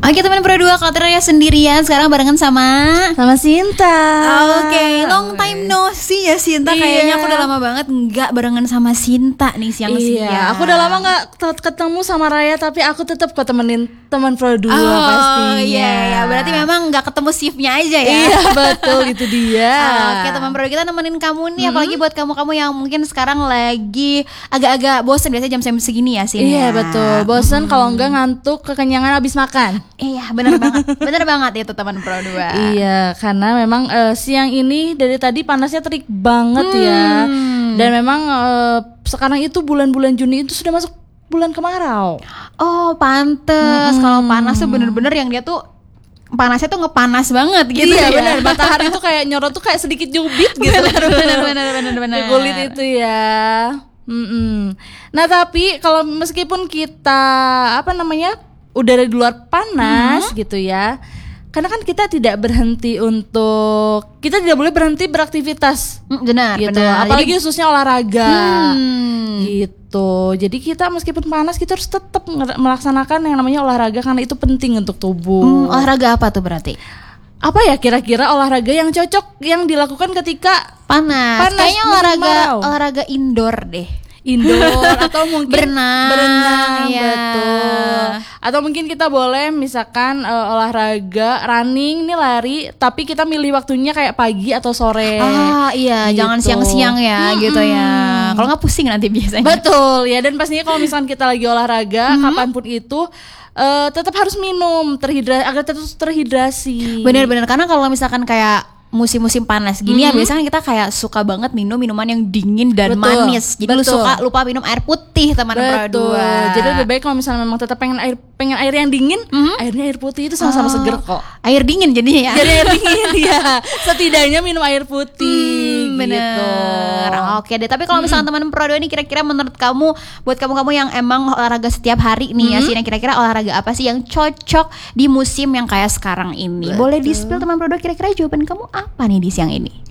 Oke teman Pro 2, kalau Raya sendirian sekarang barengan sama Sinta. Oke, long time no see ya Sinta. Kayaknya aku udah lama banget nggak barengan sama Sinta nih siang-siang. Iya, aku udah lama nggak ketemu sama Raya, tapi aku tetap kok temenin teman Pro 2 pastinya. Oh iya, berarti memang nggak ketemu shiftnya aja ya. Iya betul, itu dia. Oke teman Pro 2, kita nemenin kamu nih, apalagi buat kamu-kamu yang mungkin sekarang lagi agak-agak bosen biasanya jam segini ya Sin. Iya ya. betul, bosen kalau enggak ngantuk, kekenyangan abis makan. Iya benar banget, benar banget itu teman Pro 2. Iya, karena memang siang ini dari tadi panasnya terik banget ya. Dan memang sekarang itu bulan-bulan Juni itu sudah masuk bulan kemarau. Oh pantes, kalau panas tuh bener-bener yang dia tuh panasnya tuh ngepanas banget gitu. Iya ya. benar, matahari tuh kayak nyorot tuh kayak sedikit cubit gitu. bener. Di kulit itu ya. Nah tapi kalau meskipun kita udara di luar panas gitu ya, karena kan kita tidak boleh berhenti beraktivitas. Benar. Apalagi khususnya olahraga gitu. Jadi kita meskipun panas kita harus tetap melaksanakan yang namanya olahraga karena itu penting untuk tubuh. Olahraga apa tuh berarti? Apa ya kira-kira olahraga yang cocok yang dilakukan ketika panas kayaknya olahraga indoor deh. Indoor atau mungkin berenang ya. Betul. Atau mungkin kita boleh misalkan olahraga running nih, lari, tapi kita milih waktunya kayak pagi atau sore. Iya, gitu. Jangan siang-siang ya gitu ya. Kalau nggak pusing nanti biasanya. Betul ya, dan pastinya kalau misalkan kita lagi olahraga kapanpun itu tetap harus minum agar tetap terhidrasi. Benar-benar, karena kalau misalkan kayak musim-musim panas gini ya biasanya kita kayak suka banget minum minuman yang dingin dan manis. Jadi lu suka lupa minum air putih teman Pro 2. Jadi lebih baik kalau misalnya memang tetap pengen air yang dingin, airnya air putih itu sama-sama seger kok. Air dingin jadinya ya. Jadi air dingin ya. Setidaknya minum air putih. Bener. Oke deh, tapi kalau misalnya teman Pro 2 ini kira-kira menurut kamu, buat kamu-kamu yang emang olahraga setiap hari nih ya sih, kira-kira olahraga apa sih yang cocok di musim yang kayak sekarang ini? Boleh di-spill teman Pro 2, kira-kira jawaban kamu apa nih di siang ini?